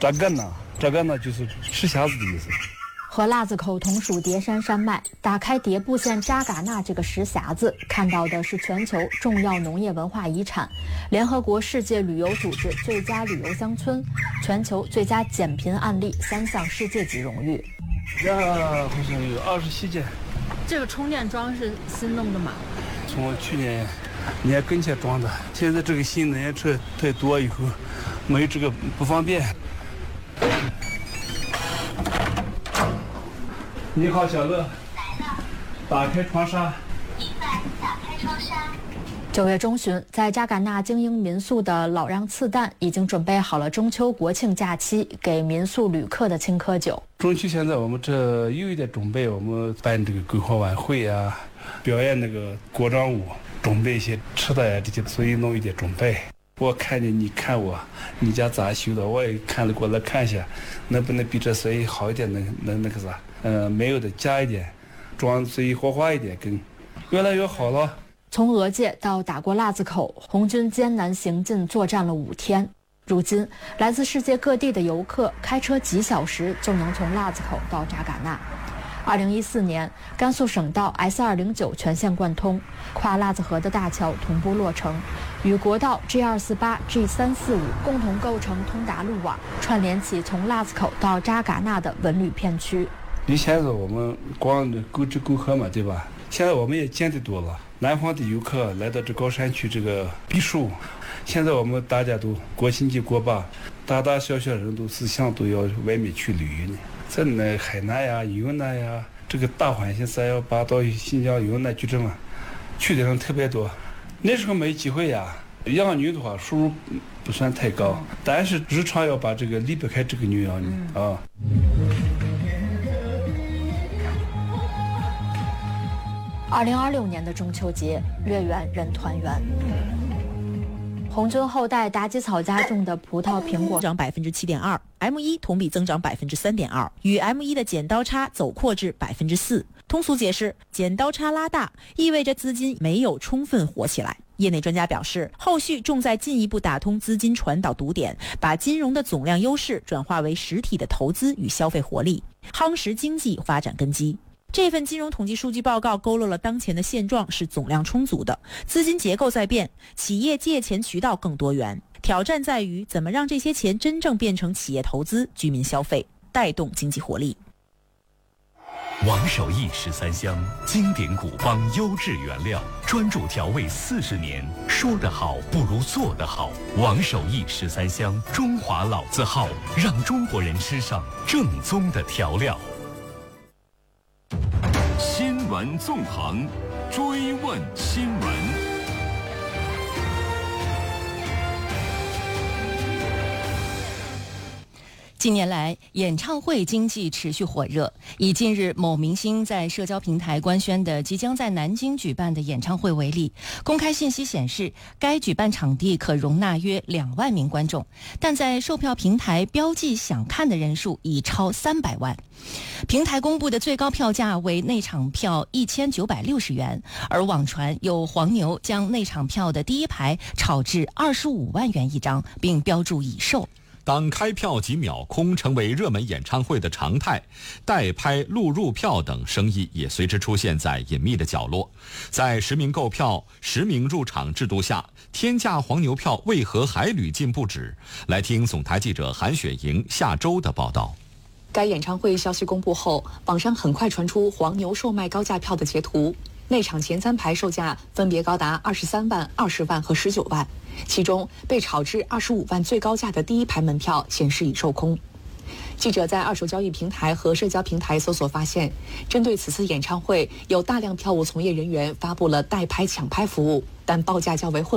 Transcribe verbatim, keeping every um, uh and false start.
扎干呐，扎干呐就是吃匣子的意思。 和腊子口同属叠山山脉，打开迭部县扎尕那这个石匣子，看到的是全球重要农业文化遗产、联合国世界旅游组织最佳旅游乡村、全球最佳减贫案例三项世界级荣誉。 呀，好像有二十七件。 这个充电桩是新弄的吗？ 从去年年跟前装的，现在这个新能源车太多以后，没有这个不方便。你好，小乐。 来了。 打开窗纱。 明白，打开窗纱。 九月中旬，在扎尕那经营民宿的老让次旦已经准备好了中秋国庆假期给民宿旅客的青稞酒。 中秋现在我们这有一点准备，我们办这个篝火晚会啊，表演那个国章舞，准备一些吃的呀这些，所以弄一点准备。我看见你看我，你家咋修的，我也看了过来看一下，能不能比这随意好一点，能能那个啥，呃，没有的加一点，装随意花花一点，更越来越好了。 从俄界到打过腊子口，红军艰难行进作战了五天。如今，来自世界各地的游客开车几小时就能从腊子口到扎尕那。二零一四年，甘肃省道 S 二零九全线贯通，跨腊子河的大桥同步落成，与国道 G 二四八、G 三四五共同构成通达路网，串联起从腊子口到扎尕那的文旅片区。 以前是我们光沟支沟河嘛，对吧？现在我们也见得多了，南方的游客来到这高山区这个避暑。现在我们大家都国庆节过吧，大大小小人都思想都要外面去旅游呢。在那海南呀、云南呀，这个大环境三幺八到新疆、云南就这么去的人特别多。那时候没机会呀，养女的话收入不算太高，但是日常要把这个离不开这个女养女啊。 二零二六年的中秋节，月圆人团圆。红军后代妲己草家种的葡萄、苹果增长百分之七点二 ，M 一 同比增长百分之三点二，与 M 一 的剪刀差走扩至百分之四。通俗解释，剪刀差拉大，意味着资金没有充分活起来。业内专家表示，后续重在进一步打通资金传导堵点，把金融的总量优势转化为实体的投资与消费活力，夯实经济发展根基。这份金融统计数据报告勾勒了当前的现状是总量充足的，资金结构在变，企业借钱渠道更多元。挑战在于怎么让这些钱真正变成企业投资、居民消费，带动经济活力。 王守义十三香，经典古方优质原料，专注调味四十年，说得好不如做得好。王守义十三香，中华老字号，让中国人吃上正宗的调料。新闻纵横，追问新闻。 近年来，演唱会经济持续火热。以近日某明星在社交平台官宣的即将在南京举办的演唱会为例，公开信息显示，该举办场地可容纳约两万名观众，但在售票平台标记想看的人数已超三百万。平台公布的最高票价为内场票一千九百六十元，而网传有黄牛将内场票的第一排炒至二十五万元一张，并标注已售。 当开票即秒空成为热门演唱会的常态，代拍、录入票等生意也随之出现在隐秘的角落。在实名购票、实名入场制度下，天价黄牛票为何还屡禁不止？来听总台记者韩雪莹下周的报道。 该演唱会消息公布后，网上很快传出黄牛售卖高价票的截图。内场前三排售价分别高达二十三万、二十万和十九万，其中被炒至二十五万最高价的第一排门票显示已售空。记者在二手交易平台和社交平台搜索发现，针对此次演唱会，有大量票务从业人员发布了代拍抢拍服务，但报价较为混